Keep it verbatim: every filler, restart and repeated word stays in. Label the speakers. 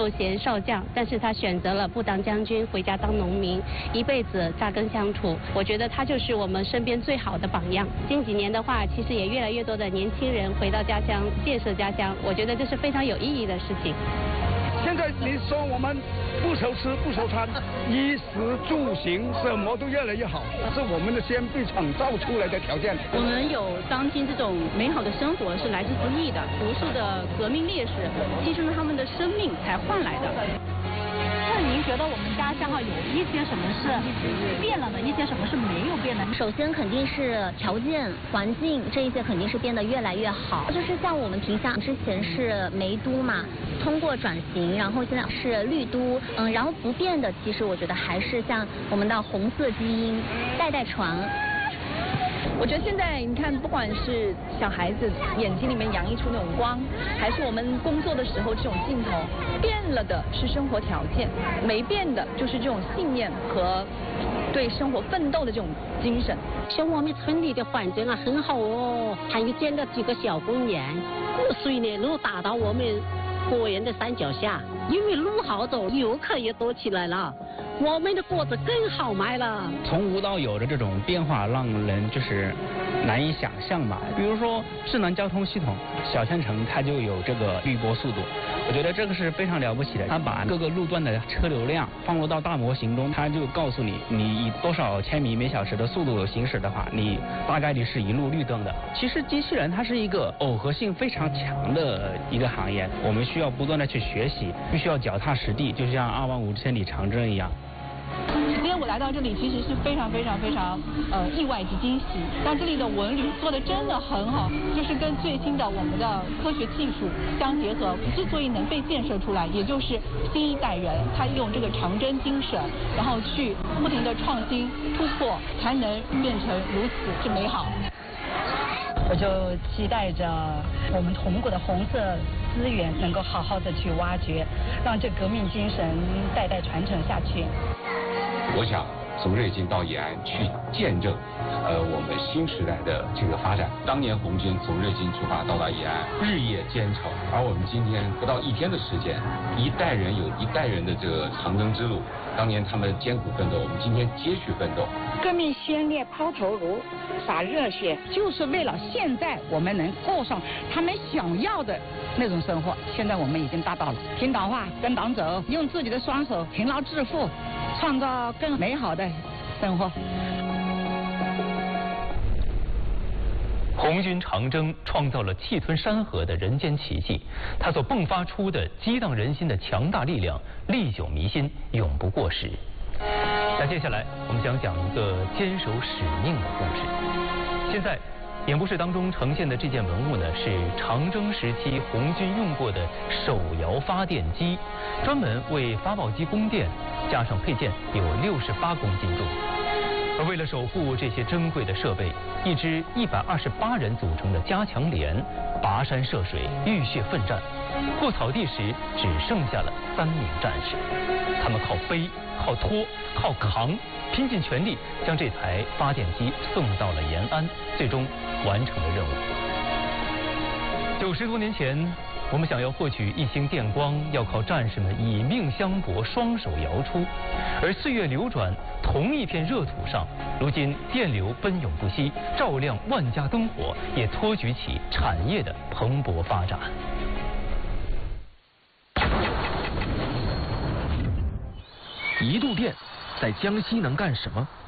Speaker 1: 授衔少将，但是他选择了不当将军，回家当农民，一辈子扎根乡土。我觉得他就是我们身边最好的榜样。近几年的话，其实也越来越多的年轻人回到家乡，建设家乡，我觉得这是非常有意义的事情。
Speaker 2: 现在你说我们不愁吃不愁穿，衣食住行什么都越来越好，是我们的先辈创造出来的条件。
Speaker 3: 我们有当今这种美好的生活是来之不易的，无数的革命烈士牺牲了他们的生命才换来的。
Speaker 4: 那您觉得我们家乡啊有一些什么是变了的，一些什么是没有变的？
Speaker 5: 首先肯定是条件、环境这一些肯定是变得越来越好。就是像我们萍乡之前是煤都嘛，通过转型，然后现在是绿都，嗯，然后不变的，其实我觉得还是像我们的红色基因代代传。
Speaker 3: 我觉得现在你看，不管是小孩子眼睛里面洋溢出那种光，还是我们工作的时候这种劲头，变了的是生活条件，没变的就是这种信念和对生活奋斗的这种精神。
Speaker 6: 像我们村里的环境啊很好哦，还有建了几个小公园，露水呢路打到我们果园的山脚下，因为路好走，游客也多起来了，我们的果子更好卖了。
Speaker 7: 从无到有的这种变化，让人就是难以想象吧。比如说智能交通系统，小县城它就有这个滤波速度，我觉得这个是非常了不起的。它把各个路段的车流量放入到大模型中，它就告诉你，你以多少千米每小时的速度行驶的话，你大概率是一路绿灯的。其实机器人它是一个耦合性非常强的一个行业，我们需要不断的去学习，必须要脚踏实地，就像二万五千里长征一样。
Speaker 3: 今天我来到这里，其实是非常非常非常呃意外及惊喜。但这里的文旅做的真的很好，就是跟最新的我们的科学技术相结合，之所以能被建设出来，也就是新一代人他用这个长征精神，然后去不停的创新突破，才能变成如此之美好。
Speaker 4: 我就期待着我们铜鼓的红色资源能够好好的去挖掘，让这革命精神代代传承下去。
Speaker 8: 我想从瑞金到延安去见证，呃，我们新时代的这个发展。当年红军从瑞金出发到达延安，日夜兼程，而我们今天不到一天的时间，一代人有一代人的这个长征之路。当年他们艰苦奋斗，我们今天接续奋斗。
Speaker 4: 革命先烈抛头颅，洒热血，就是为了现在我们能过上他们想要的那种生活。现在我们已经达到了，听党话，跟党走，用自己的双手勤劳致富，创造更美好的生活。
Speaker 9: 红军长征创造了气吞山河的人间奇迹，它所迸发出的激荡人心的强大力量，历久弥新，永不过时。那接下来我们将讲一个坚守使命的故事。现在演播室当中呈现的这件文物呢，是长征时期红军用过的手摇发电机，专门为发报机供电，加上配件有六十八公斤重。而为了守护这些珍贵的设备，一支一百二十八人组成的加强连跋山涉水，浴血奋战。过草地时只剩下了三名战士，他们靠背、靠拖、靠扛，拼尽全力将这台发电机送到了延安，最终完成了任务。九十多年前，我们想要获取一星电光，要靠战士们以命相搏，双手摇出。而岁月流转，同一片热土上，如今电流奔涌不息，照亮万家灯火，也托举起产业的蓬勃发展。
Speaker 10: 一度电在江西能干什么？